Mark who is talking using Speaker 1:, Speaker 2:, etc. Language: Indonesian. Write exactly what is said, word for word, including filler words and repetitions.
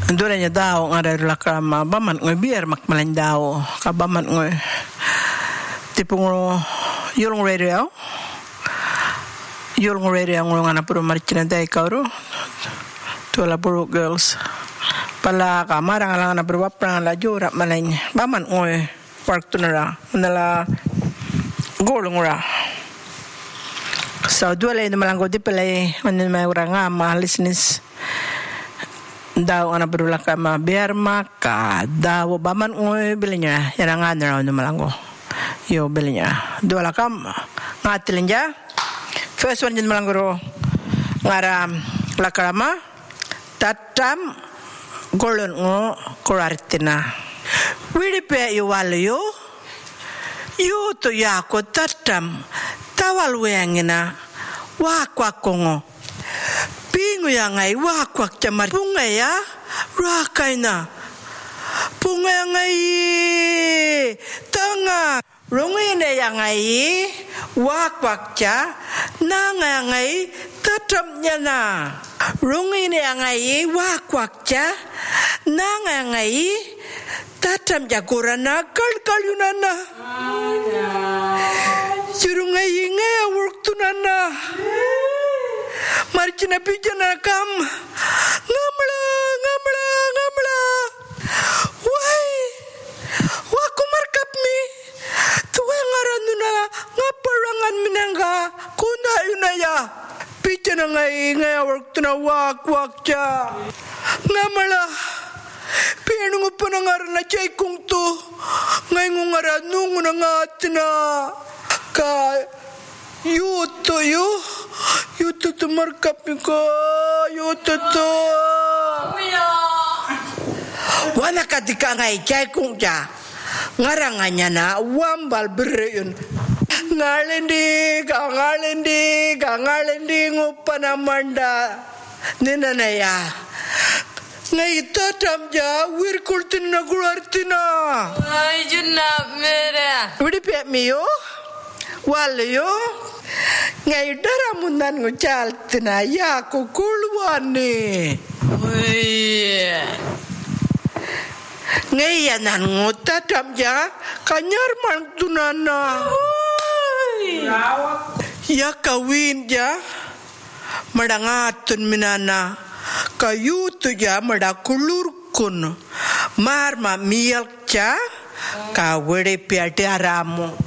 Speaker 1: Duranya daw nga rin lakama baman ngoy biar makmalan daw ka baman ngoy tipong yulong radio yulong radio ang nga na puro marchina day kauro tuwala puro girls pala ka marang lang na puro wapang la jura malay baman ngoy park to na ra nala golong ra so duwala yun malang ko di pala ano may ura nga mahalisnis daw ana berula ka ma biar maka daw baman ngoy bilinya yan nga na raw malango yo bilinya dola kam ngatilin ja first one din malango ro ngara lakrama tatam golon ngo korartina wiri pe yo walyo yo to yako tatam tawal wengina wa kwa kongo pingu yang ngai wa kwak chamar punga ya ra kaina punga yang ngai tanga rungi ne yang ngai wa kwak cha na yang ngai tatam nyana rungi ne yang ngai wa kwak cha na yang ngai tatam jakurana kal kalunana jurungai ngai work tunana Marchina pijana kam ngamla ngamla ngamla wai waku markap mi tuwe ngaranuna ngaparangan minanga kuna yunaya pijana ngai ngai worktuna wak wakcha ngamla pianungu panangarana chay kungtu ngai ngungara nunguna ngatina ka yuto yu yuto tu markap ko yuto tu wana katika ngai cai kungja ngaranganya na wambal bereun ngalendi ka ngalendi ka ngalendi ngupana manda nina ya ngai tatam ja wir kultin na gulartina ai junna mere udi pe miyo walayo ngai daramundan ngucal tina ya kukulwane ngai yanan nguta tamja kanyar mantunana ya kawin ja madangatun minana kayu tu ja madakulurkun marma mialcha ka wede piate aramu